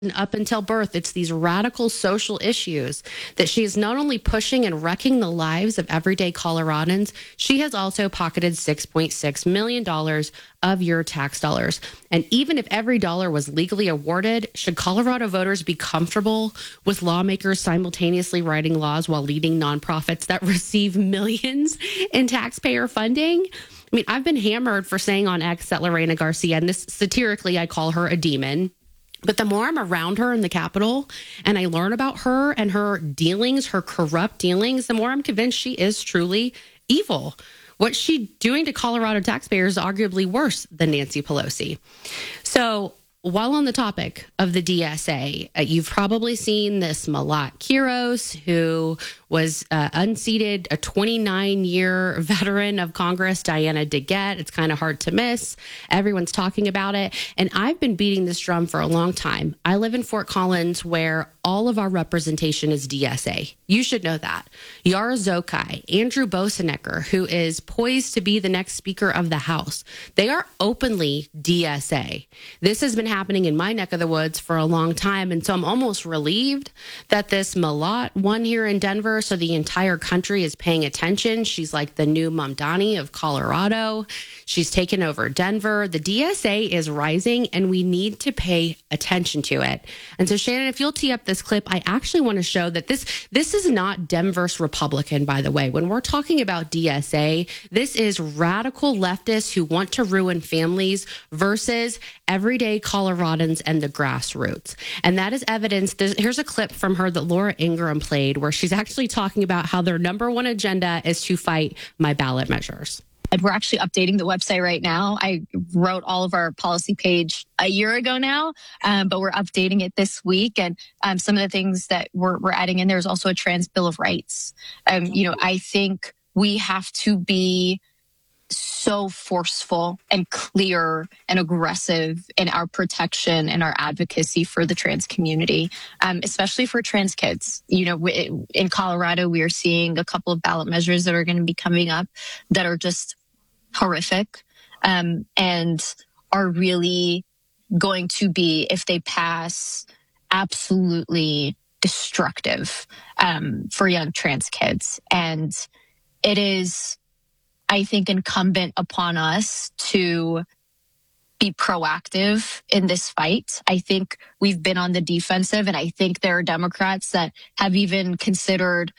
up until birth, it's these radical social issues that she is not only pushing and wrecking the lives of everyday Coloradans, she has also pocketed $6.6 million of your tax dollars. And even if every dollar was legally awarded, should Colorado voters be comfortable with lawmakers simultaneously writing laws while leading nonprofits that receive millions in taxpayer funding? I mean, I've been hammered for saying on X that Lorena Garcia, and this satirically, I call her a demon. But the more I'm around her in the Capitol and I learn about her and her dealings, her corrupt dealings, the more I'm convinced she is truly evil. What she's doing to Colorado taxpayers is arguably worse than Nancy Pelosi. So while on the topic of the DSA, you've probably seen this Malat Quiros, who was unseated, a 29-year veteran of Congress, Diana DeGette. It's kind of hard to miss. Everyone's talking about it. And I've been beating this drum for a long time. I live in Fort Collins, where all of our representation is DSA. You should know that. Yara Zokai, Andrew Bosenecker, who is poised to be the next Speaker of the House, they are openly DSA. This has been happening in my neck of the woods for a long time. And so I'm almost relieved that this Malat won here in Denver, so the entire country is paying attention. She's like the new Mamdani of Colorado. She's taken over Denver. The DSA is rising, and we need to pay attention to it. And so, Shannon, if you'll tee up this clip, I actually want to show that this is not Dem versus Republican, by the way. When we're talking about DSA, this is radical leftists who want to ruin families versus everyday Coloradans and the grassroots. And that is evidence. Here's a clip from her that Laura Ingraham played, where she's actually talking about how their number one agenda is to fight my ballot measures. And we're actually updating the website right now. I wrote all of our policy page a year ago now, but we're updating it this week. And some of the things that we're adding in, there's also a trans bill of rights. I think we have to be so forceful and clear and aggressive in our protection and our advocacy for the trans community, especially for trans kids. In Colorado, we are seeing a couple of ballot measures that are going to be coming up that are just horrific, and are really going to be, if they pass, absolutely destructive for young trans kids. And it is, I think, incumbent upon us to be proactive in this fight. I think we've been on the defensive, and I think there are Democrats that have even considered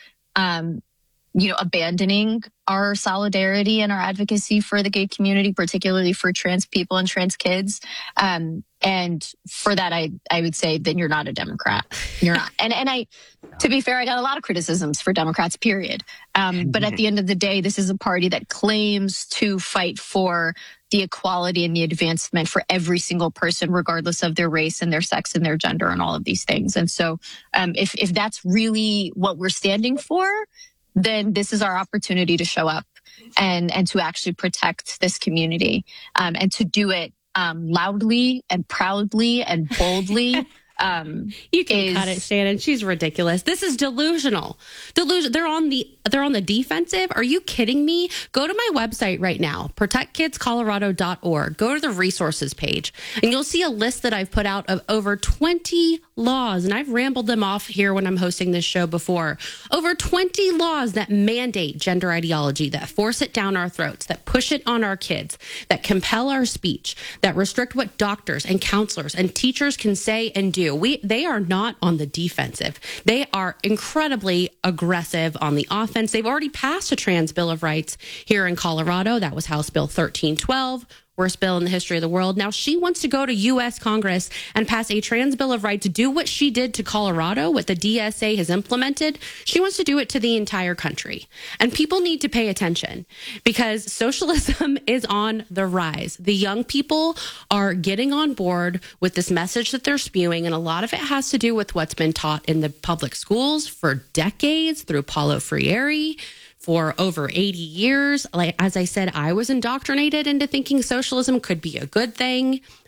abandoning our solidarity and our advocacy for the gay community, particularly for trans people and trans kids. And for that, I would say that you're not a Democrat. You're not. And to be fair, I got a lot of criticisms for Democrats, period. But at the end of the day, this is a party that claims to fight for the equality and the advancement for every single person, regardless of their race and their sex and their gender and all of these things. And so if that's really what we're standing for, then this is our opportunity to show up and to actually protect this community, and to do it loudly and proudly and boldly. You can cut it, Shannon. She's ridiculous. This is delusional. They're on the defensive. Are you kidding me? Go to my website right now, protectkidscolorado.org. Go to the resources page, and you'll see a list that I've put out of over 20 laws. And I've rambled them off here when I'm hosting this show before. Over 20 laws that mandate gender ideology, that force it down our throats, that push it on our kids, that compel our speech, that restrict what doctors and counselors and teachers can say and do. They are not on the defensive. They are incredibly aggressive on the offense. They've already passed a trans bill of rights here in Colorado. That was House Bill 1312. Worst bill in the history of the world. Now she wants to go to U.S. Congress and pass a trans bill of rights to do what she did to Colorado, what the DSA has implemented. She wants to do it to the entire country. And people need to pay attention, because socialism is on the rise. The young people are getting on board with this message that they're spewing, and a lot of it has to do with what's been taught in the public schools for decades through Paulo Freire. For over 80 years, like as I said, I was indoctrinated into thinking socialism could be a good thing.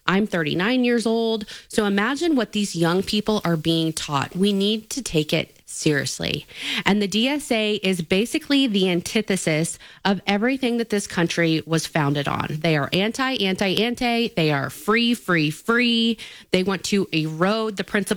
I'm 39 years old. So imagine what these young people are being taught. We need to take it seriously. And the DSA is basically the antithesis of everything that this country was founded on. They are anti. They are free. They want to erode the principle